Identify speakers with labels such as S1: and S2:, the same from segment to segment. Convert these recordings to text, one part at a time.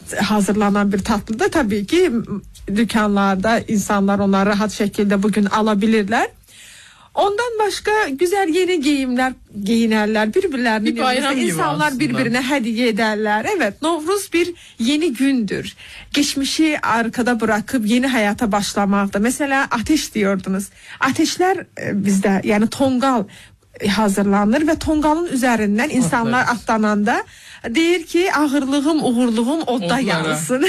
S1: hazırlanan bir tatlıdır. Tabii ki dükkanlarda insanlar onları rahat şekilde bugün alabilirler. Ondan başka güzel yeni giyimler giyinerler, birbirlerine insanlar birbirine hediye ederler. Evet, Novruz bir yeni gündür. Geçmişi arkada bırakıp yeni hayata başlamakta. Mesela ateş diyordunuz. Ateşler bizde yani tongal hazırlanır ve tongalın üzerinden insanlar atlananda deyir ki ağırlığım, uğurluğum odda yansın.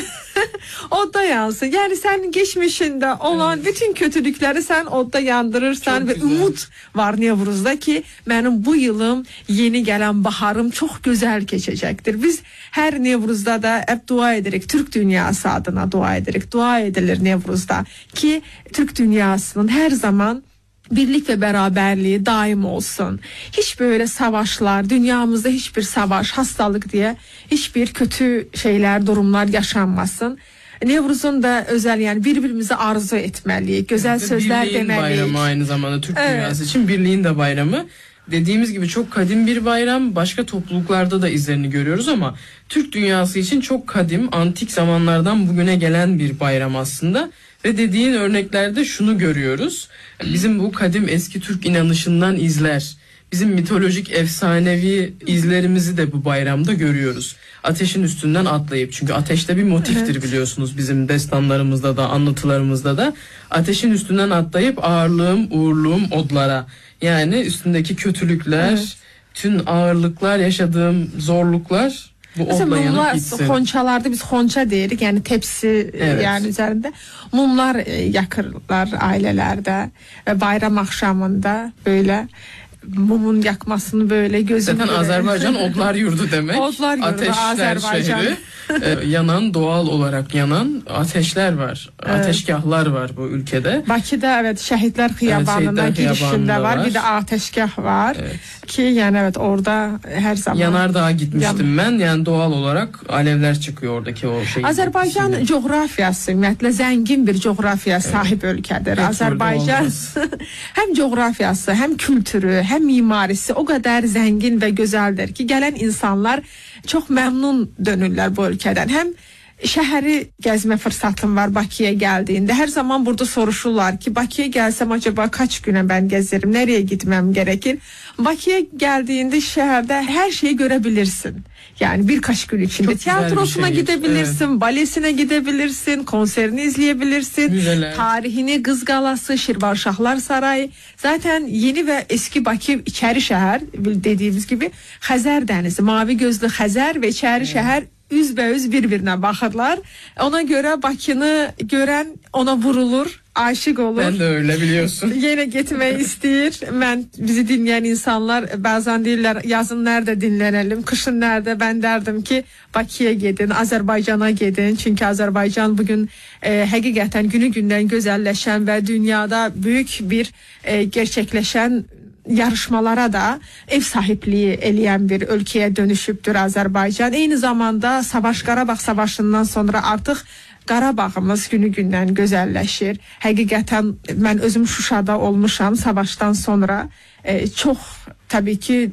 S1: Odda yansın. Yani sen geçmişinde olan bütün kötülükleri sen odda yandırırsan çok ve güzel. Umut var Nevruz'da ki benim bu yılım, yeni gelen baharım çok güzel geçecektir. Biz her Nevruz'da da hep dua ederek, Türk dünyası adına dua ederek, dua edilir Nevruz'da ki Türk dünyasının her zaman birlik ve beraberliği daim olsun. Hiç böyle savaşlar, dünyamızda hiçbir savaş, hastalık diye hiçbir kötü şeyler, durumlar yaşanmasın. Nevruz'un da özel yani birbirimize arzu etmeliyiz. Güzel sözler demeliyiz. Birliğin bayramı
S2: aynı zamanda Türk dünyası için birliğin de bayramı. Dediğimiz gibi çok kadim bir bayram. Başka topluluklarda da izlerini görüyoruz ama Türk dünyası için çok kadim, antik zamanlardan bugüne gelen bir bayram aslında. Ve dediğin örneklerde şunu görüyoruz. Bizim bu kadim eski Türk inanışından izler, bizim mitolojik efsanevi izlerimizi de bu bayramda görüyoruz. Ateşin üstünden atlayıp, çünkü ateşte bir motiftir biliyorsunuz bizim destanlarımızda da anlatılarımızda da. Ateşin üstünden atlayıp ağırlığım uğurluğum odlara, yani üstündeki kötülükler, tüm ağırlıklar, yaşadığım zorluklar bu odla yanıp gitsin.
S1: Honçalarda biz honça deyirik yani tepsi yani üzerinde mumlar yakırlar ailelerde ve bayram akşamında böyle mumun yakmasını böyle gözüm.
S2: Zaten Azerbaycan odlar yurdu demek.
S1: Odlar yurdu,
S2: ateşler
S1: Azerbaycan.
S2: Şehri. Yanan, doğal olarak yanan ateşler var. Ateşgahlar var bu ülkede.
S1: Bakı'da evet Şehitler Xiyabanı'na girişinde var. Bir de ateşgah var. Ki yani orada her zaman.
S2: Yanardağ'a gitmiştim ben. Yani doğal olarak alevler çıkıyor oradaki o şey.
S1: Azerbaycan coğrafyası ümumiyyətlə zengin bir coğrafya sahip ülkedir. Azerbaycan hem coğrafyası, hem kültürü, hem mimarisi o kadar zengin ve güzeldir ki gelen insanlar çok memnun dönürler bu ülkeden. Hem şehri gezme fırsatım var Bakı'ya geldiğinde. Her zaman burada soruşurlar ki Bakı'ya gelsem acaba kaç güne ben gezerim, nereye gitmem gerekir? Bakı'ya geldiğinde şehirde her şeyi görebilirsin. Yani birkaç gün içinde çok tiyatrosuna gidebilirsin, balesine gidebilirsin, konserini izleyebilirsin, müzeler, tarihini, Qız Qalası, Şirvanşahlar Sarayı. Zaten yeni ve eski Bakı içeri şehir dediğimiz gibi Xəzər denizi, mavi gözlü Xəzər ve içeri şehir üzbeüz birbirine bakırlar. Ona göre Bakı'nı gören ona vurulur, aşık olur.
S2: Ben de öyle biliyorsun.
S1: Yine gitmeyi istiyor. Bizi dinleyen insanlar bazen deyirlər yazın nerede dinlenelim, kışın nerede? Ben derdim ki Bakı'ya gidin, Azerbaycan'a gidin. Çünkü Azerbaycan bugün hakikaten günü günden güzelleşen ve dünyada büyük bir gerçekleşen yarışmalara da ev sahipliği eleyen bir ülkeye dönüşüptür Azerbaycan. Aynı zamanda Qarabağ Savaşı'ndan sonra artık Qarabağımız günü gündən gözəlləşir. Həqiqətən mən özüm Şuşada olmuşam savaştan sonra. Çok tabii ki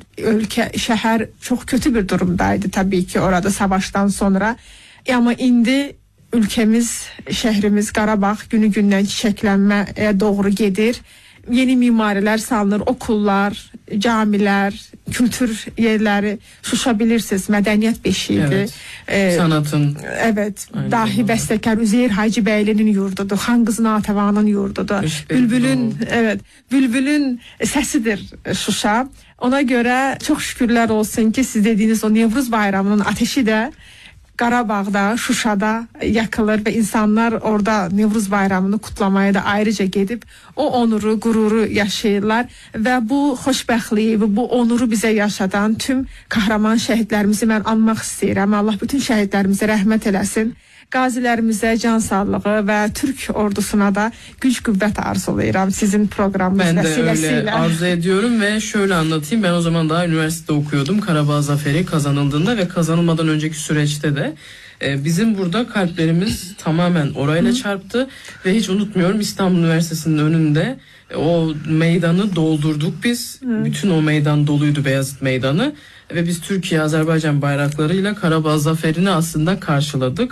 S1: şehir çok kötü bir durumdaydı tabii ki orada savaştan sonra. Ama indi ülkemiz, şehrimiz Qarabağ günü gündən çiçəklənməyə doğru gedir. Yeni mimariler salınır, okullar, camiler, kültür yerleri, Şuşa bilirsiniz medeniyet beşiğiydi.
S2: Sanatın.
S1: Evet, dahi bestekar Üzeyir Hacıbəyli'nin yurdudur, Xan Qız Natəvanın yurdudur. Bülbülün sesidir Şuşa. Ona göre çok şükürler olsun ki siz dediğiniz o Nevruz bayramının ateşi de Qarabağda, Şuşada yakılır ve insanlar orada Nevruz bayramını kutlamaya da ayrıca gidip o onuru, gururu yaşayırlar ve bu xoşbəxtliyi ve bu onuru bize yaşadan tüm kahraman şehitlerimizi ben anmak istedim. Allah bütün şehitlerimize rahmet eləsin. Qazilərimizə can sağlığı ve Türk ordusuna da güç qüvvət arzulayıram sizin programınız vesilesiyle.
S2: Ben de öyle arzu ediyorum ve şöyle anlatayım. Ben o zaman daha üniversitede okuyordum. Karabağ Zaferi kazanıldığında ve kazanılmadan önceki süreçte de bizim burada kalplerimiz tamamen orayla çarptı ve hiç unutmuyorum İstanbul Üniversitesi'nin önünde o meydanı doldurduk biz. Bütün o meydan doluydu, Beyazıt Meydanı ve biz Türkiye Azerbaycan bayraklarıyla Karabağ Zaferi'ni aslında karşıladık.